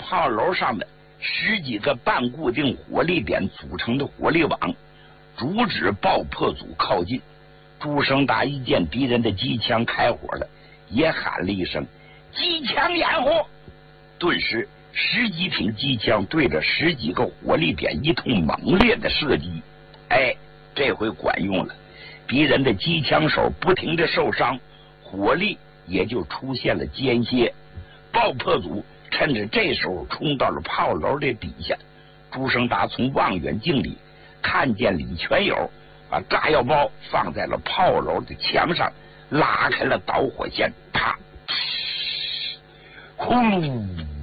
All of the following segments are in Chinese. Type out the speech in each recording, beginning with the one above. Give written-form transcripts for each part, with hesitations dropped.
炮楼上的10几个半固定火力点组成的火力网，阻止爆破组靠近。朱生达一见敌人的机枪开火了，也喊了一声机枪掩护，顿时10几挺机枪对着10几个火力点一通猛烈的射击。这回管用了，敌人的机枪手不停的受伤，火力也就出现了间歇。爆破组趁着这时候冲到了炮楼的底下。朱生达从望远镜里看见李全友把炸药包放在了炮楼的墙上，拉开了导火线，啪，呼噜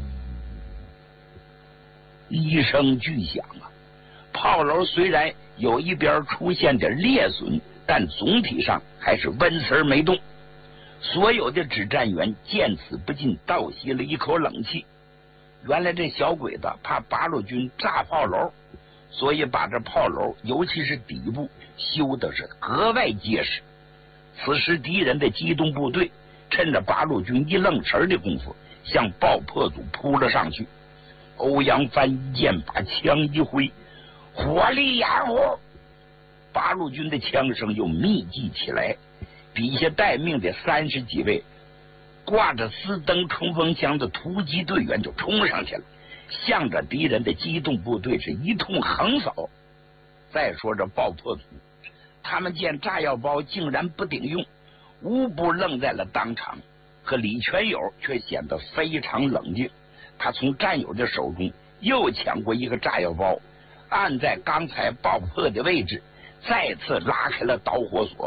一声巨响啊！炮楼虽然有一边出现点裂损，但总体上还是纹丝没动。所有的指战员见此不禁倒吸了一口冷气。原来这小鬼子怕八路军炸炮楼，所以把这炮楼尤其是底部修的是格外结实。此时敌人的机动部队趁着八路军一愣神的功夫，向爆破组扑了上去。欧阳帆一剑把枪一挥，火力掩护。八路军的枪声又密集起来，底下待命的30几位挂着斯登冲锋枪的突击队员就冲上去了，向着敌人的机动部队是一通横扫。再说这爆破组，他们见炸药包竟然不顶用，无不愣在了当场。可李全友却显得非常冷静，他从战友的手中又抢过一个炸药包，按在刚才爆破的位置，再次拉开了导火索。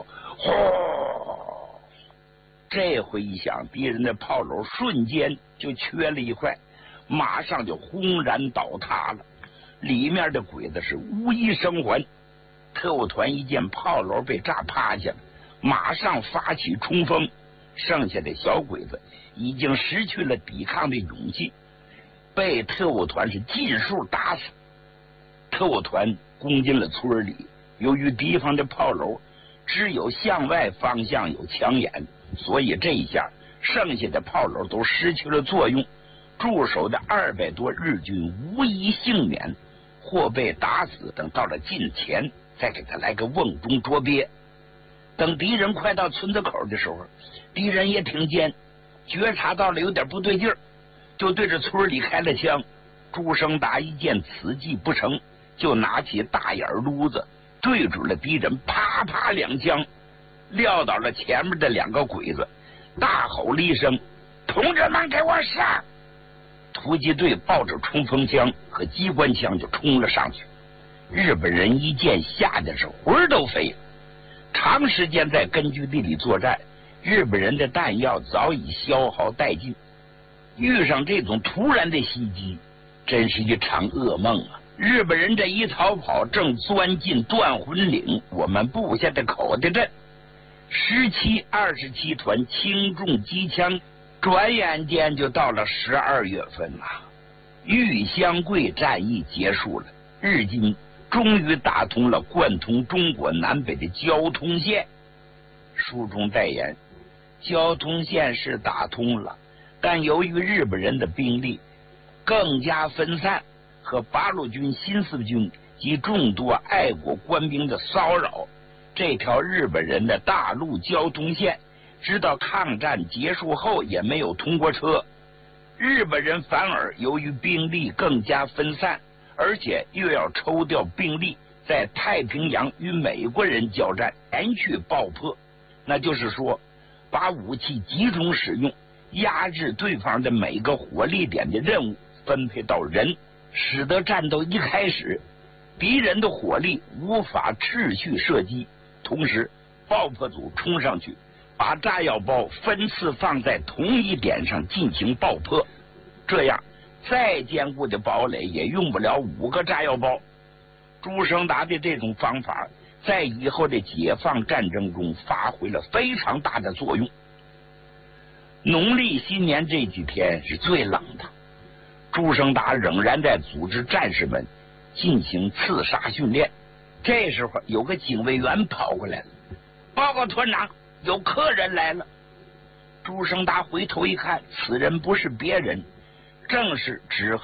这回一响，敌人的炮楼瞬间就缺了一块，马上就轰然倒塌了，里面的鬼子是无一生还。特务团一见炮楼被炸趴下了，马上发起冲锋，剩下的小鬼子已经失去了抵抗的勇气，被特务团是尽数打死。特务团攻进了村里，由于敌方的炮楼只有向外方向有枪眼，所以这一下剩下的炮楼都失去了作用，驻守的200多日军无一幸免，或被打死，等到了近前再给他来个瓮中捉鳖。等敌人快到村子口的时候，敌人也挺尖，觉察到了有点不对劲儿，就对着村里开了枪。朱生达一见此计不成，就拿起大眼撸子对准了敌人，啪啪2枪，撂倒了前面的2个鬼子，大吼了一声：“同志们，给我上！”突击队抱着冲锋枪和机关枪就冲了上去。日本人一见，吓得是魂儿都飞了。长时间在根据地里作战，日本人的弹药早已消耗殆尽，遇上这种突然的袭击，真是一场噩梦啊！日本人这一逃跑，正钻进断魂岭我们部下的口袋阵。17、27团轻重机枪，转眼间就到了12月份了。玉香桂战役结束了，日军终于打通了贯通中国南北的交通线。书中代言，交通线是打通了，但由于日本人的兵力更加分散，和八路军、新四军及众多爱国官兵的骚扰，这条日本人的大陆交通线直到抗战结束后也没有通过车。日本人反而由于兵力更加分散，而且又要抽调兵力在太平洋与美国人交战，连续爆破，那就是说把武器集中使用，压制对方的每个火力点的任务分配到人，使得战斗一开始敌人的火力无法持续射击。同时爆破组冲上去，把炸药包分次放在同一点上进行爆破，这样再坚固的堡垒也用不了5个炸药包。朱生达的这种方法在以后的解放战争中发挥了非常大的作用。农历新年这几天是最冷的，朱生达仍然在组织战士们进行刺杀训练。这时候有个警卫员跑过来了，报告团长，有客人来了。朱生达回头一看，此人不是别人，正是指